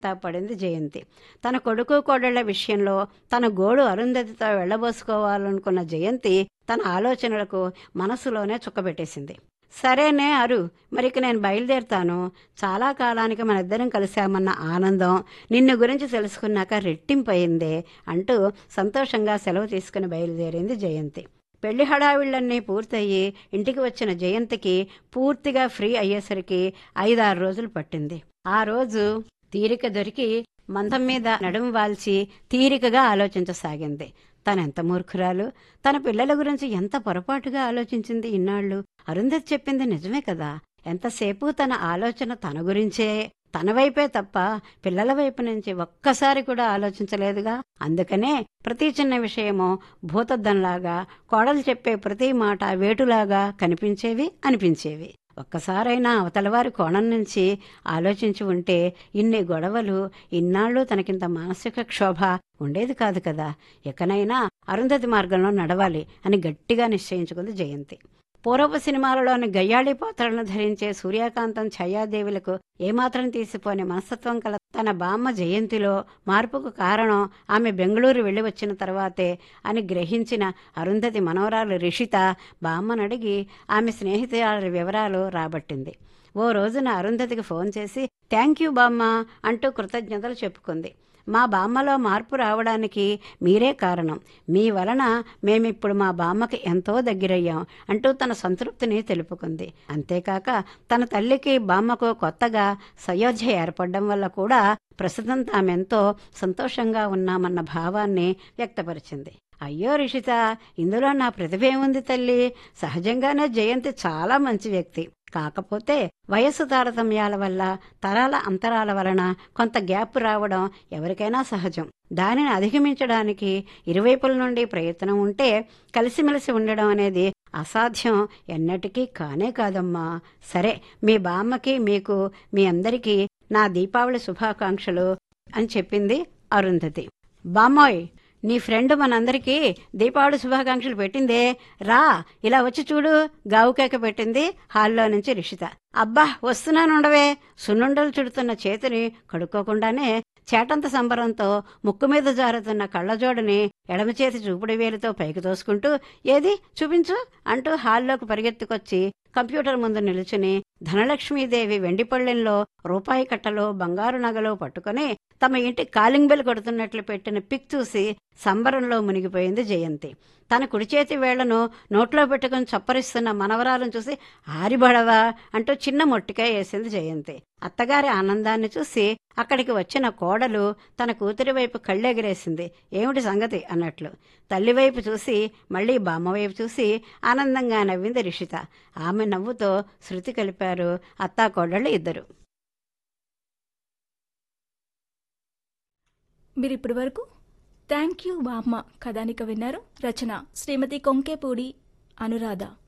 పడింది జయంతి. తన కొడుకు కోడళ్ల విషయంలో తన గోడు అరుంధతితో వెళ్ళబోసుకోవాలనుకున్న జయంతి తన ఆలోచనలకు మనసులోనే చుక్కబెట్టేసింది. సరేనే అరు, మరిక నేను బయలుదేరుతాను. చాలా కాలానికి మనిద్దరం కలిశామన్న ఆనందం నిన్ను గురించి తెలుసుకున్నాక రెట్టింపయిందే అంటూ సంతోషంగా సెలవు తీసుకుని బయలుదేరింది జయంతి. పెళ్లి హడావిళ్ళన్నీ పూర్తయ్యి ఇంటికి వచ్చిన జయంతికి పూర్తిగా ఫ్రీ అయ్యేసరికి 5-6 రోజులు పట్టింది. ఆ రోజు తీరిక దొరికి మంచం మీద నడుము వాల్చి తీరికగా ఆలోచించసాగింది. తనెంత మూర్ఖురాలు! తన పిల్లల గురించి ఎంత పొరపాటుగా ఆలోచించింది ఇన్నాళ్ళు. అరుంధతి చెప్పింది నిజమే కదా! ఎంతసేపు తన ఆలోచన తన గురించే, తన వైపే తప్ప పిల్లల వైపు నుంచి ఒక్కసారి కూడా ఆలోచించలేదుగా. అందుకనే ప్రతి చిన్న విషయమో భూతద్దంలాగా, కోడలు చెప్పే ప్రతి మాట వేటులాగా అనిపించేవి. ఒక్కసారైనా అవతలవారి కోణం నుంచి ఆలోచించి ఉంటే ఇన్ని గొడవలు, ఇన్నాళ్ళు తనకింత మానసిక క్షోభ ఉండేది కాదు కదా. ఎకనైనా అరుంధతి మార్గంలో నడవాలి అని గట్టిగా నిశ్చయించుకుంది జయంతి. పూర్వపు సినిమాలలోని గయ్యాళి పాత్రలను ధరించే సూర్యకాంతం, ఛాయాదేవులకు ఏమాత్రం తీసిపోని మనస్తత్వం కల తన బామ్మ జయంతిలో మార్పుకు కారణం ఆమె బెంగళూరు వెళ్లి వచ్చిన తర్వాతే అని గ్రహించిన అరుంధతి మనవరాలు రిషిత బామ్మనడిగి ఆమె స్నేహితురాలి వివరాలు రాబట్టింది. ఓ రోజున అరుంధతికి ఫోన్ చేసి థ్యాంక్ యూ బామ్మ అంటూ కృతజ్ఞతలు చెప్పుకుంది. మా బామ్మలో మార్పు రావడానికి మీరే కారణం. మీ వలన మేమిప్పుడు మా బామ్మకి ఎంతో దగ్గరయ్యాం అంటూ తన సంతృప్తిని తెలుపుకుంది. అంతేకాక తన తల్లికి బామ్మకు కొత్తగా సయోధ్య ఏర్పడడం వల్ల కూడా ప్రస్తుతం తామెంతో సంతోషంగా ఉన్నామన్న భావాన్ని వ్యక్తపరిచింది. అయ్యో రిషిత, ఇందులో నా ప్రతిభ ఏముంది తల్లి? సహజంగానే జయంతి చాలా మంచి వ్యక్తి. కాకపోతే వయస్సు తారతమ్యాల వల్ల, తరాల అంతరాల వలన కొంత గ్యాప్ రావడం ఎవరికైనా సహజం. దానిని అధిగమించడానికి ఇరువైపుల నుండి ప్రయత్నం ఉంటే కలిసిమెలిసి ఉండడం అనేది అసాధ్యం ఎన్నటికీ కానే కాదమ్మా. సరే, మీ బామ్మకి, మీకు, మీ అందరికీ నా దీపావళి శుభాకాంక్షలు అని చెప్పింది అరుంధతి. బామ్మోయ్, నీ ఫ్రెండ్ మనందరికీ దీపావళి శుభాకాంక్షలు పెట్టిందే, రా ఇలా వచ్చి చూడు, గావుకేక పెట్టింది హాల్లో నుంచి రిషిత. అబ్బా వస్తున్నానుండవే. సున్నుండలు చుడుతున్న చేతిని కడుక్కోకుండానే చేటంత సంబరంతో ముక్కు మీద జారుతున్న కళ్ళజోడుని ఎడమ చేతి చూపుడు వేలుతో పైకి తోసుకుంటూ ఏది చూపించు అంటూ హాల్లోకి పరిగెత్తుకొచ్చి కంప్యూటర్ ముందు నిలుచుని ధనలక్ష్మీదేవి వెండి పళ్ళెంలో రూపాయి కట్టలో బంగారు నగలో పట్టుకుని తమ ఇంటి కాలింగ్ బెల్ కొడుతున్నట్లు పెట్టిన పిక్ చూసి సంబరంలో మునిగిపోయింది జయంతి. తన కుడి చేతి వేళ్లను నోట్లో పెట్టుకుని చప్పరిస్తున్న మనవరాలను చూసి ఆరిబడవా అంటూ చిన్న మొట్టికాయ వేసింది జయంతి. అత్తగారి ఆనందాన్ని చూసి అక్కడికి వచ్చిన కోడలు తన కూతురి వైపు కళ్ళెగిరేసింది. ఏమిటి సంగతి అన్నట్లు. తల్లివైపు చూసి మళ్లీ బామ్మ వైపు చూసి ఆనందంగా నవ్వింది రిషిత. ఆమె నవ్వుతో శృతి కలిపారు అత్తా కోడళ్ళు ఇద్దరు. మీరిప్పటి వరకు థ్యాంక్ యూ బామ్మ కథానిక విన్నారు. రచన శ్రీమతి కొంకేపూడి అనురాధ.